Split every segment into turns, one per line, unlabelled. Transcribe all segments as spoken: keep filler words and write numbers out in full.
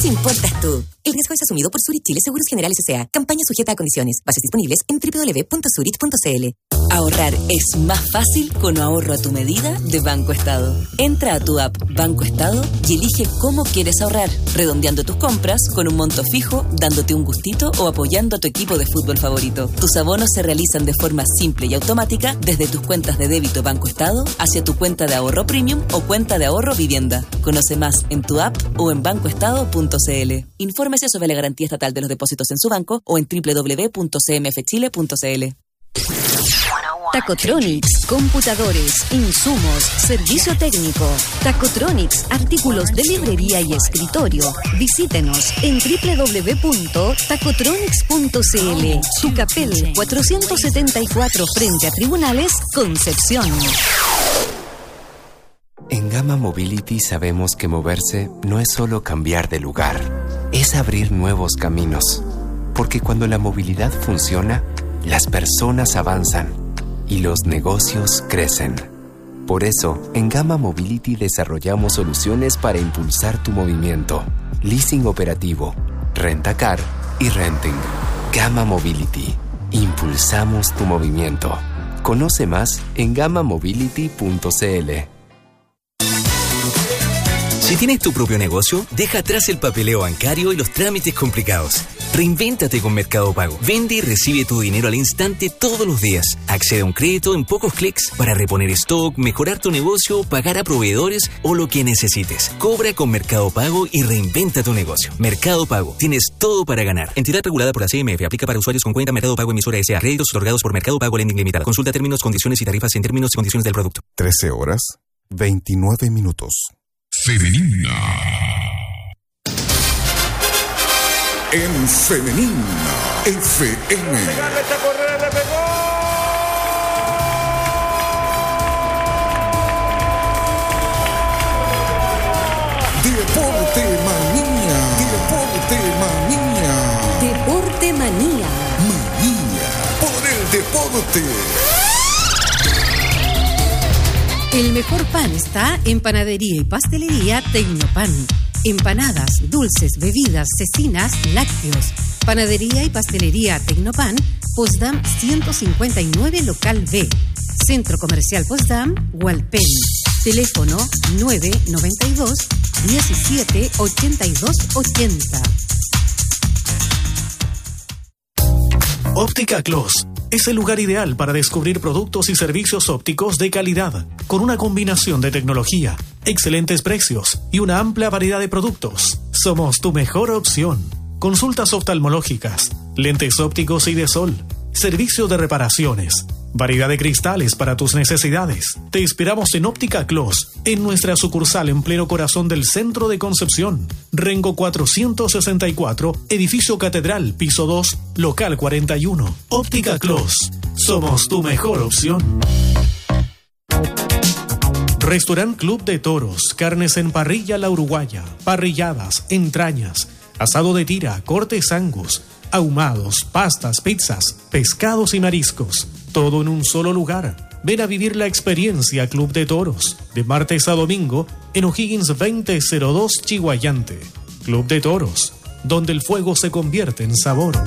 importas tú. El riesgo es asumido por Zurich Chile Seguros Generales S A. Campaña sujeta a condiciones. Bases disponibles en doble u doble u doble u punto zurich punto c l.
Ahorrar es más fácil con ahorro a tu medida de Banco Estado. Entra a tu app Banco Estado y elige cómo quieres ahorrar, redondeando tus compras con un monto fijo, dándote un gustito o apoyando a tu equipo de fútbol favorito. Tus abonos se realizan de forma simple y automática desde tus cuentas de débito Banco Estado hacia tu cuenta de ahorro premium o cuenta de ahorro vivienda. Conoce más en tu app o en bancoestado punto c l. Infórmese sobre la garantía estatal de los depósitos en su banco o en doble u doble u doble u punto c m f chile punto c l.
Tacotronics, computadores, insumos, servicio técnico. Tacotronics, artículos de librería y escritorio. Visítenos en doble u doble u doble u punto tacotronics punto c l. Tucapel cuatrocientos setenta y cuatro frente a Tribunales, Concepción.
En Gama Mobility sabemos que moverse no es solo cambiar de lugar, es abrir nuevos caminos. Porque cuando la movilidad funciona, las personas avanzan y los negocios crecen. Por eso, en Gama Mobility desarrollamos soluciones para impulsar tu movimiento. Leasing operativo, rentacar y renting. Gama Mobility. Impulsamos tu movimiento. Conoce más en gama mobility punto c l.
Si tienes tu propio negocio, deja atrás el papeleo bancario y los trámites complicados. Reinvéntate con Mercado Pago. Vende y recibe tu dinero al instante todos los días. Accede a un crédito en pocos clics para reponer stock, mejorar tu negocio, pagar a proveedores o lo que necesites. Cobra con Mercado Pago y reinventa tu negocio. Mercado Pago. Tienes todo para ganar. Entidad regulada por la C M F. Aplica para usuarios con cuenta Mercado Pago emisora S A. Créditos otorgados por Mercado Pago Lending Limitada. Consulta términos, condiciones y tarifas en términos y condiciones del producto.
trece horas, veintinueve minutos.
Femenina. En Femenina F M. Deporte Manía. Deporte Manía.
Deporte Manía.
Manía por el deporte.
El mejor pan está en Panadería y Pastelería Tecnopan. Empanadas, dulces, bebidas, cecinas, lácteos. Panadería y Pastelería Tecnopan, Potsdam ciento cincuenta y nueve, Local B. Centro Comercial Potsdam, Hualpén. Teléfono nueve noventa y dos, diecisiete, ochenta y dos, ochenta.
Óptica Clos es el lugar ideal para descubrir productos y servicios ópticos de calidad, con una combinación de tecnología, excelentes precios y una amplia variedad de productos. Somos tu mejor opción. Consultas oftalmológicas, lentes ópticos y de sol, servicio de reparaciones, variedad de cristales para tus necesidades. Te esperamos en Óptica Clos, en nuestra sucursal en pleno corazón del centro de Concepción. Rengo cuatrocientos sesenta y cuatro, Edificio Catedral, piso dos, local cuarenta y uno. Óptica Clos. Somos tu mejor opción. Restaurant Club de Toros, carnes en parrilla La Uruguaya, parrilladas, entrañas, asado de tira, cortes angus, ahumados, pastas, pizzas, pescados y mariscos. Todo en un solo lugar. Ven a vivir la experiencia Club de Toros, de martes a domingo, en O'Higgins veinte cero dos, Chihuayante. Club de Toros, donde el fuego se convierte en sabor.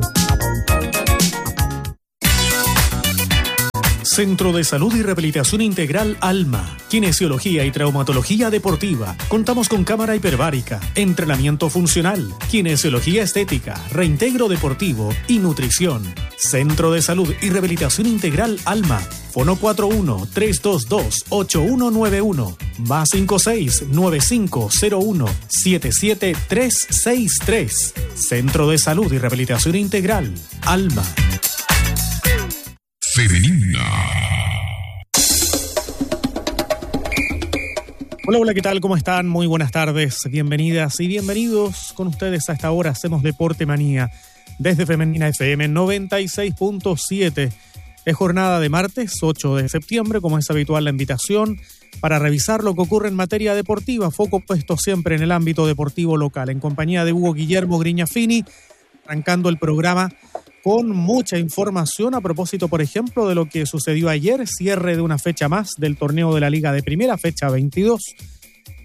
Centro de Salud y Rehabilitación Integral Alma, Kinesiología y Traumatología Deportiva. Contamos con cámara hiperbárica, entrenamiento funcional, kinesiología estética, reintegro deportivo y nutrición. Centro de Salud y Rehabilitación Integral Alma. Fono cuatro uno, tres dos dos, ocho uno nueve uno, más cinco seis, nueve cinco cero uno, siete siete tres seis tres. Centro de Salud y Rehabilitación Integral Alma.
Femenina.
Hola, hola, ¿qué tal? ¿Cómo están? Muy buenas tardes, bienvenidas y bienvenidos con ustedes a esta hora. Hacemos Deporte Manía desde Femenina F M noventa y seis punto siete. Es jornada de martes, ocho de septiembre, como es habitual la invitación para revisar lo que ocurre en materia deportiva, foco puesto siempre en el ámbito deportivo local, en compañía de Hugo Guillermo Grignafini, arrancando el programa con mucha información a propósito, por ejemplo, de lo que sucedió ayer, cierre de una fecha más del torneo de la Liga de Primera, fecha veintidós.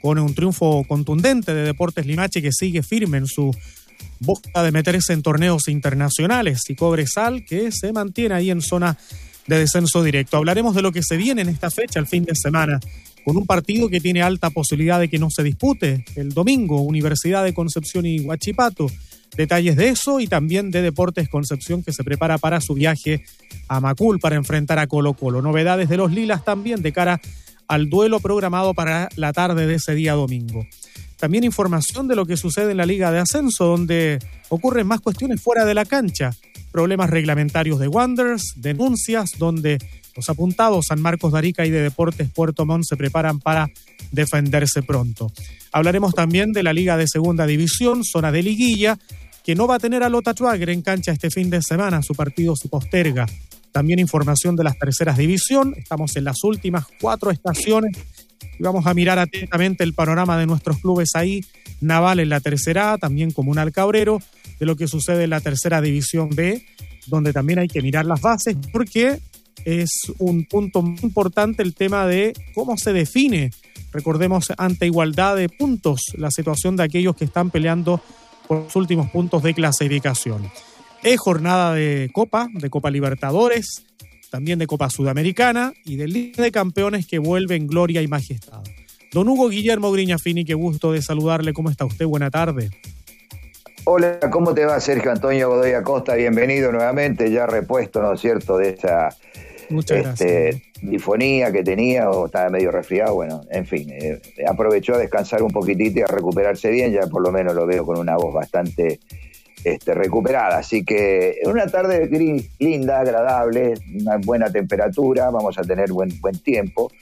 con un triunfo contundente de Deportes Limache, que sigue firme en su búsqueda de meterse en torneos internacionales, y Cobresal, que se mantiene ahí en zona de descenso directo. Hablaremos de lo que se viene en esta fecha, el fin de semana, con un partido que tiene alta posibilidad de que no se dispute el domingo, Universidad de Concepción y Huachipato. Detalles de eso y también de Deportes Concepción, que se prepara para su viaje a Macul para enfrentar a Colo Colo. Novedades de los Lilas también de cara al duelo programado para la tarde de ese día domingo. También información de lo que sucede en la Liga de Ascenso, donde ocurren más cuestiones fuera de la cancha. Problemas reglamentarios de Wanderers, denuncias donde los apuntados San Marcos de Arica y de Deportes Puerto Montt se preparan para defenderse pronto. Hablaremos también de la Liga de Segunda División, zona de liguilla, que no va a tener a Lota Schwager en cancha este fin de semana. Su partido se posterga. También información de las terceras división. Estamos en las últimas cuatro estaciones y vamos a mirar atentamente el panorama de nuestros clubes ahí. Naval en la tercera A, también Comunal Cabrero, de lo que sucede en la tercera división B, donde también hay que mirar las bases, porque es un punto muy importante el tema de cómo se define, recordemos, ante igualdad de puntos, la situación de aquellos que están peleando por los últimos puntos de clasificación. Es jornada de Copa, de Copa Libertadores, también de Copa Sudamericana y de Liga de Campeones, que vuelve en gloria y majestad. Don Hugo Guillermo Griñafini, qué gusto de saludarle. ¿Cómo está usted? Buena tarde.
Hola, ¿cómo te va, Sergio Antonio Godoy Acosta? Bienvenido nuevamente, ya repuesto, ¿no es cierto?, de esa este, difonía que tenía, o estaba medio resfriado. Bueno, en fin, eh, aprovechó a descansar un poquitito y a recuperarse bien. Ya por lo menos lo veo con una voz bastante este, recuperada. Así que una tarde gris, linda, agradable, una buena temperatura, vamos a tener buen, buen tiempo.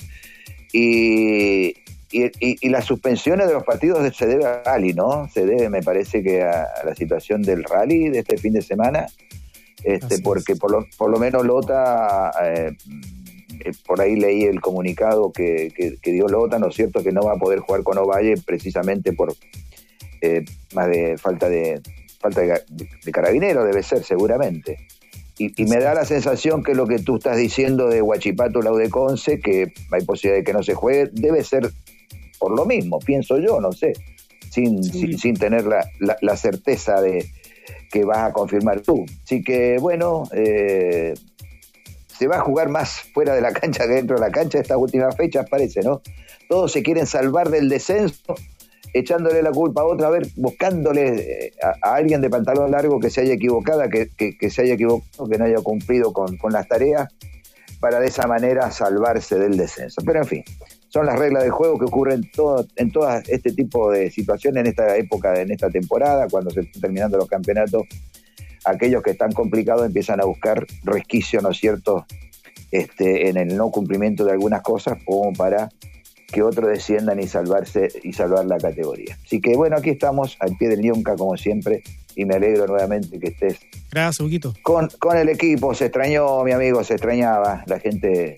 Y... Y, y, y las suspensiones de los partidos se debe al rally, ¿no? Se debe, me parece, que a, a la situación del rally de este fin de semana, este, porque por lo, por lo menos Lota, eh, eh, por ahí leí el comunicado que, que, que dio Lota, ¿no es cierto?, que no va a poder jugar con Ovalle precisamente por eh, más de falta de falta de, de carabinero, debe ser, seguramente. Y, y me da la sensación que lo que tú estás diciendo de Huachipato, Laudeconce, que hay posibilidad de que no se juegue, debe ser por lo mismo, pienso yo, no sé, sin, sí. sin, sin tener la, la, la certeza de que vas a confirmar tú. Así que, bueno, eh, se va a jugar más fuera de la cancha que dentro de la cancha estas últimas fechas, parece, ¿no? Todos se quieren salvar del descenso, echándole la culpa a otra, a ver, buscándole a, a alguien de pantalón largo que se haya equivocado, que, que, que se haya equivocado, que no haya cumplido con, con las tareas, para de esa manera salvarse del descenso. Pero en fin, son las reglas del juego que ocurren todo, en todas este tipo de situaciones en esta época, en esta temporada, cuando se están terminando los campeonatos. Aquellos que están complicados empiezan a buscar resquicio, ¿no es cierto?, este, en el no cumplimiento de algunas cosas, como para que otros desciendan y salvarse y salvar la categoría. Así que bueno, aquí estamos al pie del Ñonca como siempre, y me alegro nuevamente que estés.
Gracias, Huguito.
Con, con el equipo. Se extrañó, mi amigo, se extrañaba. La gente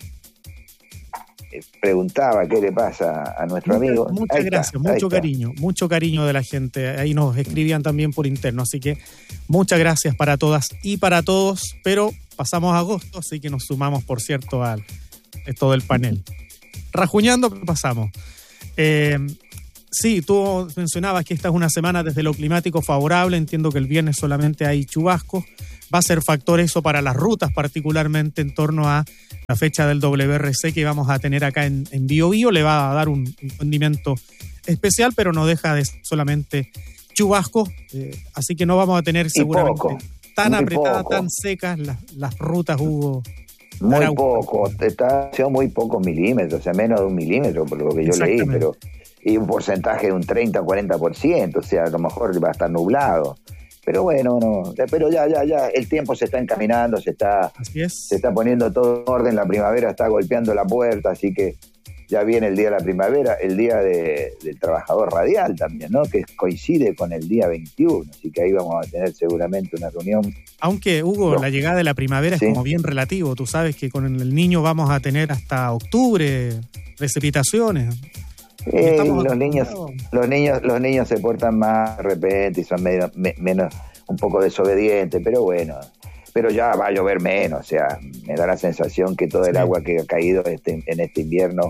preguntaba qué le pasa a nuestro
muchas,
amigo.
Muchas
ahí
gracias,
está,
mucho cariño, mucho cariño de la gente. Ahí nos escribían también por interno, así que muchas gracias para todas y para todos. Pero pasamos a agosto, así que nos sumamos, por cierto, al esto del panel. Rajuñando, pasamos. Eh, sí, tú mencionabas que esta es una semana desde lo climático favorable. Entiendo que el viernes solamente hay chubascos. Va a ser factor eso para las rutas, particularmente en torno a la fecha del W R C que vamos a tener acá en, en Bio Bio. Le va a dar un, un condimento especial, pero no deja de solamente chubascos. Eh, así que no vamos a tener seguramente
poco,
tan apretadas,
poco.
tan secas las, las rutas, Hugo.
Muy
Arauco.
poco, está haciendo muy pocos milímetros, o sea, menos de un milímetro, por lo que yo leí, pero y un porcentaje de un treinta o cuarenta por ciento, o sea, a lo mejor va a estar nublado. Pero bueno, no, pero ya, ya, ya, el tiempo se está encaminando, se está,
así es.
se está poniendo todo en orden, la primavera está golpeando la puerta, así que ya viene el día de la primavera, el día de, del trabajador radial también, ¿no?, que coincide con el día veintiuno, así que ahí vamos a tener seguramente una reunión.
Aunque, Hugo, no. la llegada de la primavera
¿Sí?
es como bien relativo, tú sabes que con el Niño vamos a tener hasta octubre precipitaciones.
Eh, los niños, los niños, los niños se portan más de repente y son medio, me, menos, un poco desobedientes, pero bueno, pero ya va a llover menos, o sea, me da la sensación que todo el sí. agua que ha caído este, en este invierno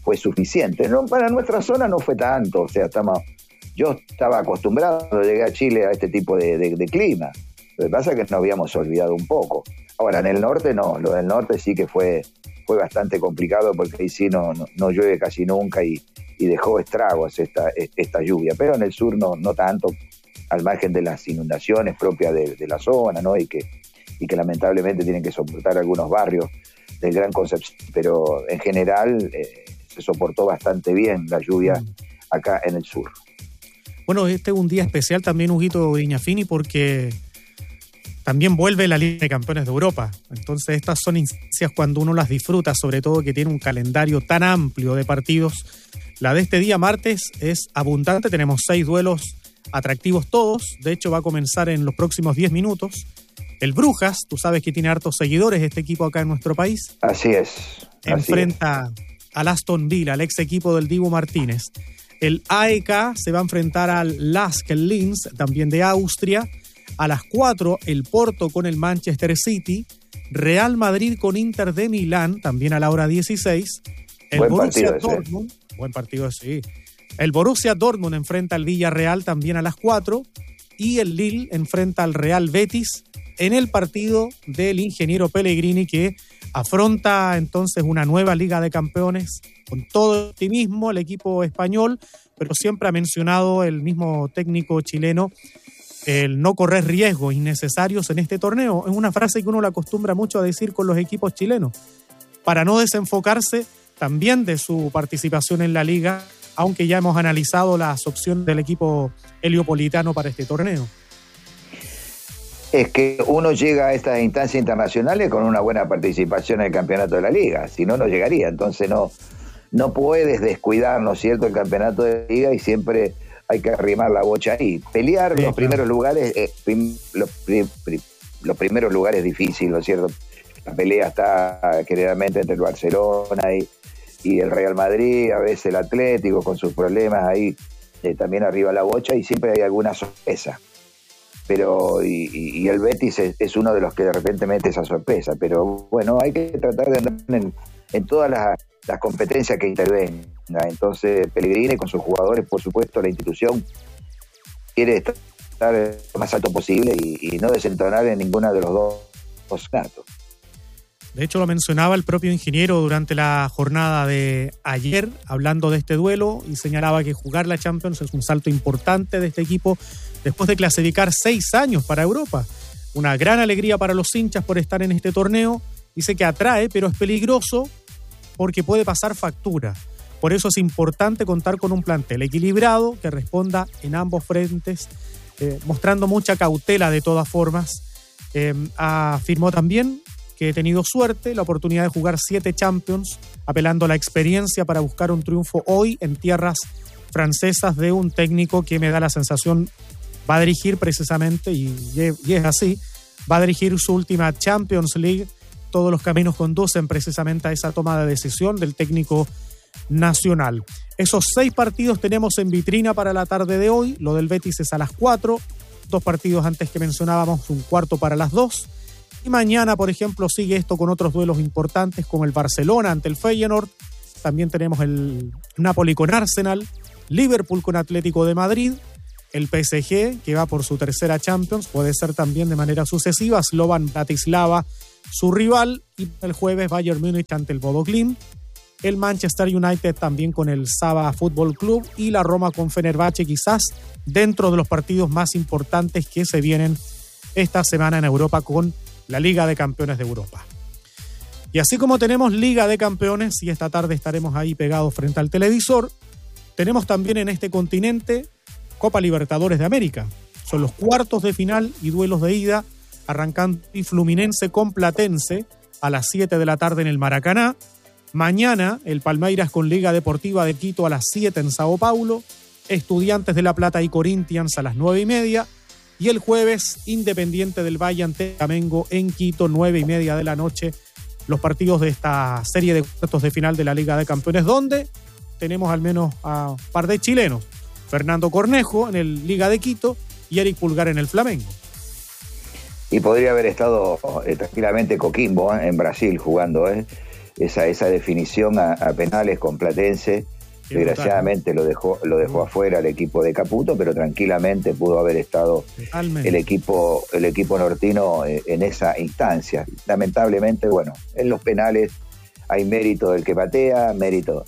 fue suficiente. No, para nuestra zona no fue tanto, o sea, estamos, yo estaba acostumbrado, llegué a Chile a este tipo de, de, de clima. Lo que pasa es que nos habíamos olvidado un poco. Ahora, en el norte no, lo del norte sí que fue, fue bastante complicado porque ahí sí no, no, no llueve casi nunca y, y dejó estragos esta, esta lluvia, pero en el sur no, no tanto, al margen de las inundaciones propias de, de la zona, ¿no? Y que, y que lamentablemente tienen que soportar algunos barrios del Gran Concepción, pero en general eh, se soportó bastante bien la lluvia acá en el sur.
Bueno, este es un día especial también, Huguito Viñafini, porque también vuelve la Liga de Campeones de Europa. Entonces estas son instancias cuando uno las disfruta, sobre todo que tiene un calendario tan amplio de partidos. La de este día martes es abundante, tenemos seis duelos atractivos todos, de hecho va a comenzar en los próximos diez minutos. El Brujas, tú sabes que tiene hartos seguidores este equipo acá en nuestro país.
Así es. Así
enfrenta
es.
al Aston Villa, al ex equipo del Dibu Martínez. El A E K se va a enfrentar al Lask Linz, también de Austria. A las cuatro, el Porto con el Manchester City. Real Madrid con Inter de Milán, también a la hora dieciséis. El
buen
Borussia
partido
Dortmund, ese. Buen partido, sí. El Borussia Dortmund enfrenta al Villarreal también a las cuatro. Y el Lille enfrenta al Real Betis en el partido del ingeniero Pellegrini, que afronta entonces una nueva Liga de Campeones con todo optimismo el equipo español, pero siempre ha mencionado el mismo técnico chileno el no correr riesgos innecesarios en este torneo. Es una frase que uno le acostumbra mucho a decir con los equipos chilenos, para no desenfocarse también de su participación en la Liga, aunque ya hemos analizado las opciones del equipo heliopolitano para este torneo.
Es que uno llega a estas instancias internacionales con una buena participación en el campeonato de la Liga, si no, no llegaría. Entonces no, no puedes descuidar, ¿no es cierto?, el campeonato de la Liga y siempre hay que arrimar la bocha ahí. Pelear sí, los primeros claro. lugares, eh, prim, los, prim, prim, los primeros lugares difíciles, ¿no es cierto? La pelea está generalmente entre el Barcelona y, y el Real Madrid, a veces el Atlético con sus problemas ahí eh, también arriba la bocha y siempre hay alguna sorpresa. Pero y, y el Betis es, es uno de los que de repente mete esa sorpresa, pero bueno, hay que tratar de andar en, en todas las, las competencias que intervengan. Entonces Pellegrini con sus jugadores, por supuesto, la institución quiere estar lo más alto posible y, y no desentonar en ninguna de los dos, dos gatos.
De hecho, lo mencionaba el propio ingeniero durante la jornada de ayer, hablando de este duelo, y señalaba que jugar la Champions es un salto importante de este equipo después de clasificar seis años para Europa. Una gran alegría para los hinchas por estar en este torneo. Dice que atrae, pero es peligroso porque puede pasar factura. Por eso es importante contar con un plantel equilibrado que responda en ambos frentes, eh, mostrando mucha cautela de todas formas. Eh, afirmó también que he tenido suerte, la oportunidad de jugar siete Champions, apelando a la experiencia para buscar un triunfo hoy en tierras francesas de un técnico que me da la sensación va a dirigir precisamente, y, y es así, va a dirigir su última Champions League. Todos los caminos conducen precisamente a esa toma de decisión del técnico nacional. Esos seis partidos tenemos en vitrina para la tarde de hoy. Lo del Betis es a las cuatro, dos partidos antes que mencionábamos, un cuarto para las dos. Y mañana, por ejemplo, sigue esto con otros duelos importantes como el Barcelona ante el Feyenoord. También tenemos el Napoli con Arsenal, Liverpool con Atlético de Madrid, el P S G que va por su tercera Champions, puede ser también de manera sucesiva, Slovan Bratislava su rival, y el jueves Bayern Múnich ante el Bodo Glimt, el Manchester United también con el Saba Fútbol Club y la Roma con Fenerbahce, quizás dentro de los partidos más importantes que se vienen esta semana en Europa con la Liga de Campeones de Europa. Y así como tenemos Liga de Campeones, y esta tarde estaremos ahí pegados frente al televisor, tenemos también en este continente Copa Libertadores de América. Son los cuartos de final y duelos de ida, arrancando y Fluminense con Platense a las siete de la tarde en el Maracaná. Mañana el Palmeiras con Liga Deportiva de Quito a las siete en Sao Paulo, Estudiantes de La Plata y Corinthians a las nueve y media, y el jueves Independiente del Valle ante Flamengo en Quito, nueve y media de la noche, los partidos de esta serie de cuartos de final de la Liga de Campeones, donde tenemos al menos a un par de chilenos, Fernando Cornejo en el Liga de Quito y Eric Pulgar en el Flamengo.
Y podría haber estado eh, tranquilamente Coquimbo eh, en Brasil jugando, ¿eh? esa, esa definición a, a penales con Platense. Qué Desgraciadamente brutal. lo dejó lo dejó afuera el equipo de Caputo, pero tranquilamente pudo haber estado Totalmente. el equipo el equipo nortino en esa instancia. Lamentablemente, bueno, en los penales hay mérito del que patea, mérito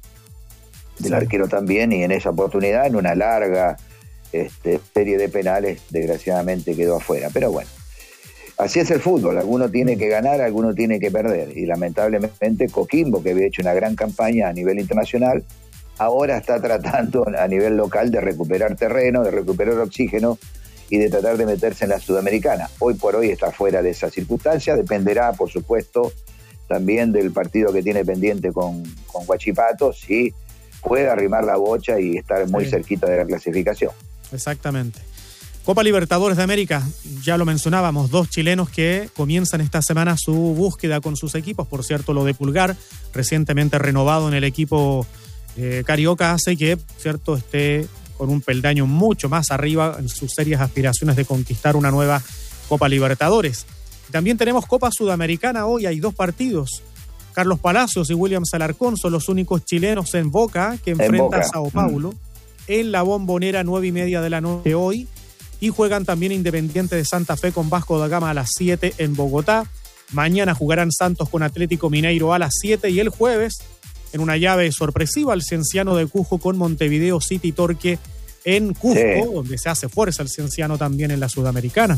del sí. arquero también, y en esa oportunidad, en una larga este, serie de penales, desgraciadamente quedó afuera. Pero bueno, así es el fútbol, alguno tiene que ganar, alguno tiene que perder, y lamentablemente Coquimbo, que había hecho una gran campaña a nivel internacional, ahora está tratando a nivel local de recuperar terreno, de recuperar oxígeno y de tratar de meterse en la Sudamericana. Hoy por hoy está fuera de esa circunstancia, dependerá, por supuesto, también del partido que tiene pendiente con, con Huachipato, si puede arrimar la bocha y estar muy sí. cerquita de la clasificación.
Exactamente. Copa Libertadores de América, ya lo mencionábamos, dos chilenos que comienzan esta semana su búsqueda con sus equipos. Por cierto, lo de Pulgar, recientemente renovado en el equipo eh, carioca, hace que, cierto, esté con un peldaño mucho más arriba en sus serias aspiraciones de conquistar una nueva Copa Libertadores. También tenemos Copa Sudamericana hoy, hay dos partidos. Carlos Palacios y Williams Alarcón son los únicos chilenos en Boca que enfrenta a Sao Paulo mm. en la Bombonera, nueve y media de la noche hoy. Y juegan también Independiente de Santa Fe con Vasco da Gama a las siete en Bogotá. Mañana jugarán Santos con Atlético Mineiro a las siete, y el jueves, en una llave sorpresiva, el Cienciano de Cusco con Montevideo City Torque en Cusco, sí. donde se hace fuerza el Cienciano también en la Sudamericana.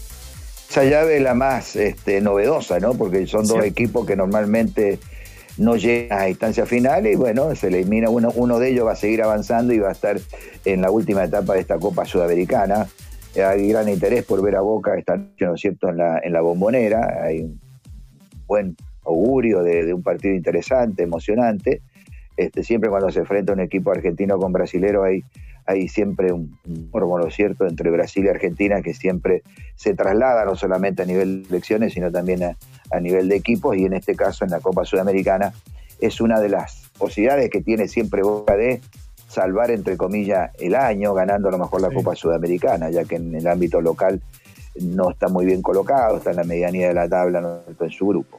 Esa llave es la más este, novedosa, ¿no? Porque son dos sí. equipos que normalmente no llegan a instancias finales, y bueno, se elimina uno, uno de ellos va a seguir avanzando y va a estar en la última etapa de esta Copa Sudamericana. Hay gran interés por ver a Boca esta noche, ¿no es cierto?, en la, en la Bombonera. Hay un buen augurio de, de un partido interesante, emocionante. Este, siempre cuando se enfrenta un equipo argentino con brasilero hay, hay siempre un, un morbo, ¿no es cierto?, entre Brasil y Argentina, que siempre se traslada no solamente a nivel de elecciones, sino también a, a nivel de equipos, y en este caso en la Copa Sudamericana es una de las posibilidades que tiene siempre Boca de salvar, entre comillas, el año, ganando a lo mejor la sí. Copa Sudamericana, ya que en el ámbito local no está muy bien colocado, está en la medianía de la tabla, no está en su grupo.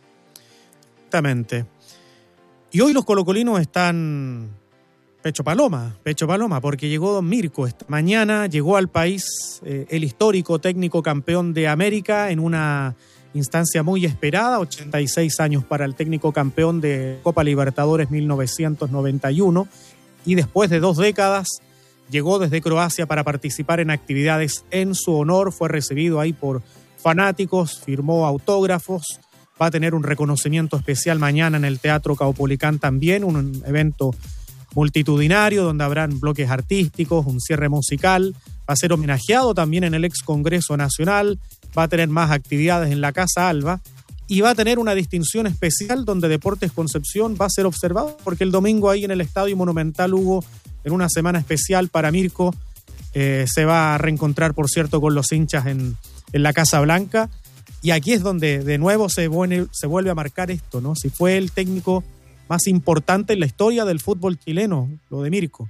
Exactamente. Y hoy los colocolinos están pecho paloma, pecho paloma, porque llegó Don Mirko. Esta mañana llegó al país eh, el histórico técnico campeón de América en una instancia muy esperada, ochenta y seis años para el técnico campeón de Copa Libertadores mil novecientos noventa y uno, y después de dos décadas llegó desde Croacia para participar en actividades en su honor. Fue recibido ahí por fanáticos, firmó autógrafos, va a tener un reconocimiento especial mañana en el Teatro Caupolicán también, un evento multitudinario donde habrán bloques artísticos, un cierre musical, va a ser homenajeado también en el ex Congreso Nacional, va a tener más actividades en la Casa Alba y va a tener una distinción especial donde Deportes Concepción va a ser observado, porque el domingo ahí en el Estadio Monumental, Hugo, en una semana especial para Mirko, eh, se va a reencontrar, por cierto, con los hinchas en, en la Casa Blanca, y aquí es donde de nuevo se vuelve, se vuelve a marcar esto, ¿no? Si fue el técnico más importante en la historia del fútbol chileno, lo de Mirko.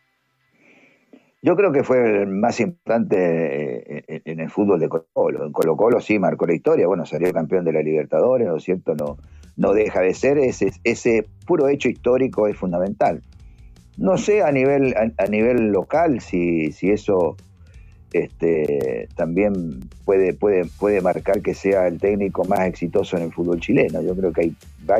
Yo creo que fue el más importante en el fútbol de Colo-Colo. En Colo-Colo sí marcó la historia, bueno, salió campeón de la Libertadores, ¿no es cierto? No, no deja de ser, ese, ese puro hecho histórico es fundamental. No sé a nivel, a, a nivel local si, si eso este, también puede, puede, puede marcar que sea el técnico más exitoso en el fútbol chileno. Yo creo que hay varios